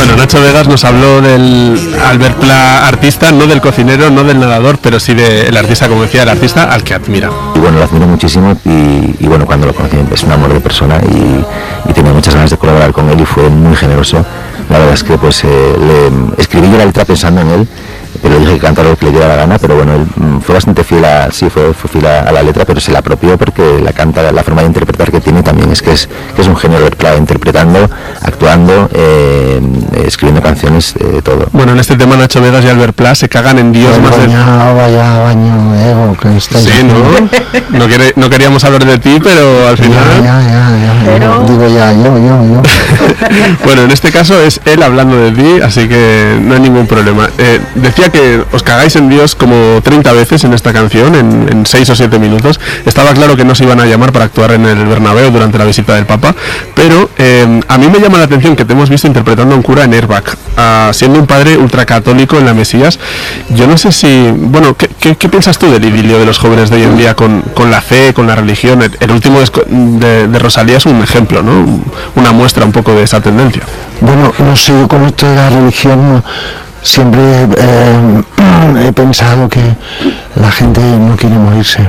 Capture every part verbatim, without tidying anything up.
Bueno, Nacho Vegas nos habló del Albert Pla artista, no del cocinero, no del nadador, pero sí del artista, como decía, el artista al que admira. Y bueno, lo admiro muchísimo y, y bueno, cuando lo conocí es un amor de persona y, y tenía muchas ganas de colaborar con él y fue muy generoso. La verdad es que pues eh, le escribí yo la letra pensando en él, pero dije que cantara lo que le diera la gana, pero bueno, él fue bastante fiel a, sí, fue, fue fiel a, a la letra, pero se la apropió porque la canta, la forma de interpretar que tiene también es que es, que es un genio, claro, interpretando, actuando, eh, escribiendo canciones, eh, todo. Bueno, en este tema Nacho Vegas y Albert Pla se cagan en Dios pues más vaya, de... vaya baño de ego que estáis Sí, ¿no? No, quiere, no queríamos hablar de ti, pero al final... Ya, ya, ya, ya. Pero... Digo ya, yo, yo, yo. Bueno, en este caso es él hablando de ti, así que no hay ningún problema. Eh, decía que os cagáis en Dios como treinta veces en esta canción, en, en seis o siete minutos. Estaba claro que no se iban a llamar para actuar en el Bernabéu durante la visita del Papa, pero eh, a mí me llama la atención que te hemos visto interpretando a un cura en Airbag, uh, siendo un padre ultracatólico en la Mesías. Yo no sé si... Bueno, ¿qué, qué, qué piensas tú del idilio de los jóvenes de hoy en día con, con la fe, con la religión? El, el último de, de Rosalía es un ejemplo, ¿no? Una muestra un poco de esa tendencia. Bueno, no sé, yo con esto de la religión siempre eh, he pensado que la gente no quiere morirse.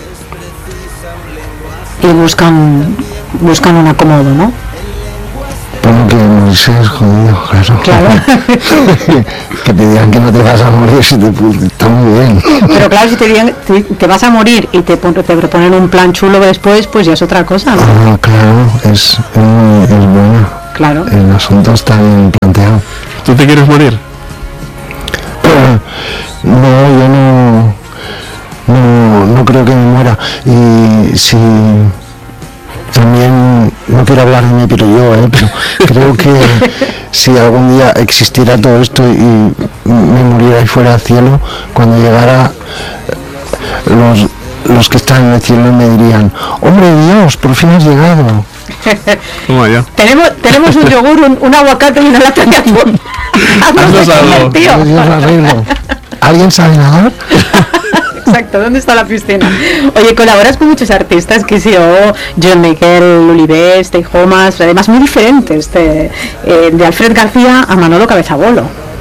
Y buscan, buscan un acomodo, ¿no? Pues no quiere morirse, es jodido, claro. Claro. Que te digan que no te vas a morir, si te, está muy bien. Pero claro, si te digan te, te vas a morir y te, te proponen un plan chulo después, pues ya es otra cosa, ¿no? Ah, claro, es, es, es bueno. Claro. El asunto está bien planteado. ¿Tú te quieres morir? No, yo no, no, no creo que me muera. Y si también, no quiero hablar de mí, pero yo, ¿eh? Pero creo que si algún día existiera todo esto y me muriera y fuera al cielo, cuando llegara los, los que están en el cielo me dirían: hombre Dios, por fin has llegado. Toma ya. Tenemos, tenemos un yogur, un, un aguacate y una lata de atún. Haznos algo. Dios, Dios, arreglo. ¿Alguien sabe nadar? Exacto, ¿dónde está la piscina? Oye, colaboras con muchos artistas, que sí, o John Michael, Oliver, Stay Homas, además muy diferentes, de, eh, de Alfred García a Manolo Cabezabolo.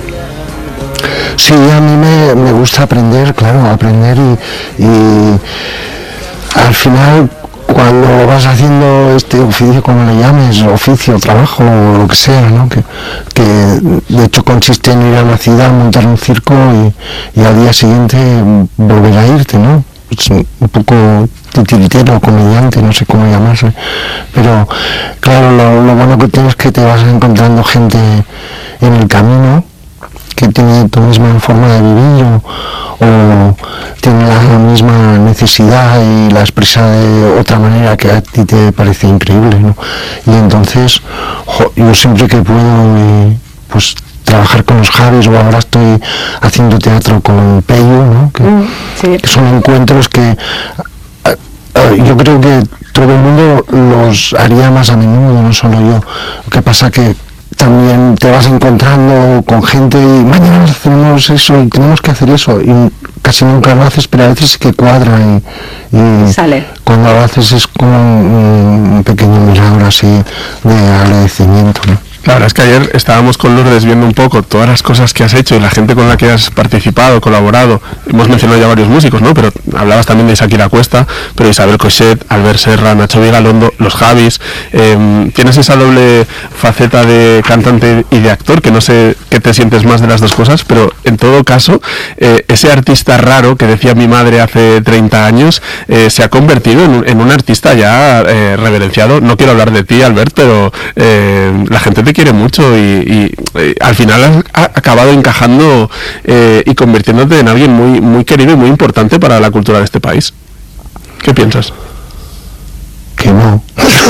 Sí, a mí me, me gusta aprender, claro, aprender y, y al final cuando vas haciendo este oficio, como le llames, oficio, trabajo o lo que sea, ¿no? Que, que de hecho consiste en ir a una ciudad, montar un circo y, y al día siguiente volver a irte, ¿no? Es un poco titiritero, comediante, no sé cómo llamarse, pero claro, lo, lo bueno que tienes es que te vas encontrando gente en el camino que tiene tu misma forma de vivir o, o tiene la misma necesidad y la expresa de otra manera que a ti te parece increíble, ¿no? Y entonces jo, yo siempre que puedo eh, pues trabajar con los Javis, o ahora estoy haciendo teatro con Peyu, ¿no? Que, mm, sí. que son encuentros que eh, eh, yo creo que todo el mundo los haría más a menudo, no solo yo. Lo que pasa que también te vas encontrando con gente y mañana hacemos eso y tenemos que hacer eso y casi nunca lo haces, pero a veces sí que cuadra y, y sale. Cuando lo haces es como un, un pequeño milagro así de agradecimiento, ¿no? La verdad es que ayer estábamos con Lourdes viendo un poco todas las cosas que has hecho y la gente con la que has participado, colaborado. Hemos mencionado ya varios músicos, ¿no? Pero hablabas también de Shakira Cuesta, pero Isabel Cochet, Albert Serra, Nacho Vigalondo, los Javis. Eh, tienes esa doble faceta de cantante y de actor, que no sé qué te sientes más de las dos cosas, pero en todo caso, eh, ese artista raro que decía mi madre hace treinta años, eh, se ha convertido en un, en un artista ya eh, reverenciado. No quiero hablar de ti, Albert, pero eh, la gente te quiere mucho y, y eh, al final has acabado encajando eh, y convirtiéndote en alguien muy muy querido y muy importante para la cultura de este país. ¿Qué piensas? Que no.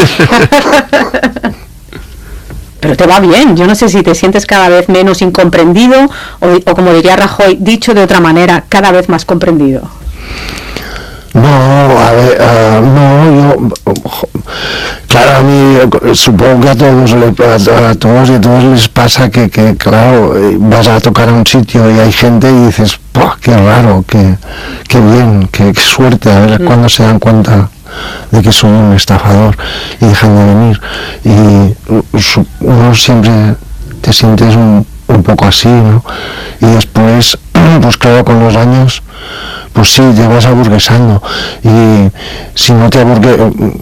Pero te va bien, yo no sé si te sientes cada vez menos incomprendido o, o como diría Rajoy, dicho de otra manera, cada vez más comprendido. No, a ver, uh, no, yo, claro, a mí, supongo que a todos, a, a todos y a todos les pasa que, que, claro, vas a tocar a un sitio y hay gente y dices, ¡pua, qué raro, qué, qué bien, qué, qué suerte! A ver mm. cuándo se dan cuenta de que soy un estafador y dejan de venir. Y uno siempre te sientes un, un poco así, ¿no? Y después, pues claro, con los años, pues sí, te vas aburguesando. Y si no te aburgues...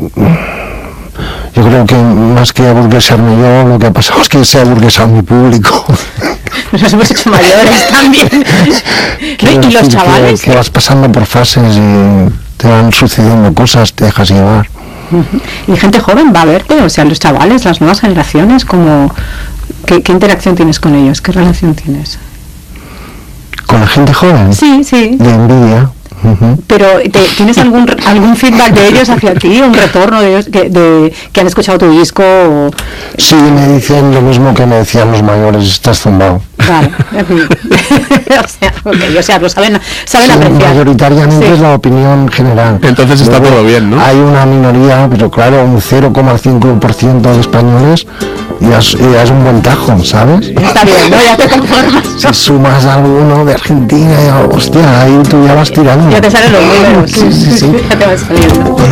Yo creo que más que aburguesarme yo, lo que ha pasado es que se ha aburguesado mi público. Nos hemos hecho mayores también. ¿No? ¿Y los chavales? Que, que vas pasando por fases y te van sucediendo cosas, te dejas llevar. ¿Y gente joven va a verte? O sea, los chavales, las nuevas generaciones, como ¿qué, qué interacción tienes con ellos? ¿Qué relación tienes? ¿Con la gente joven? Sí, sí. De envidia. Uh-huh. Pero ¿te, ¿tienes algún algún feedback de ellos hacia ti? ¿Un retorno de ellos que, de, que han escuchado tu disco? O... Sí, me dicen lo mismo que me decían los mayores, estás zumbado. Claro. o, sea, okay, o sea, lo saben, saben sí, apreciar. Mayoritariamente sí. Es la opinión general. Entonces está Luego, todo bien, ¿no? Hay una minoría, pero claro, un cero coma cinco por ciento de españoles ya es, ya es un buen tajo, ¿sabes? Está bien, ¿no? Ya te conformas. Si sumas a alguno de Argentina, hostia, ahí tú ya vas tirando. Ya te salen los números. Sí, sí, sí. Ya te vas saliendo.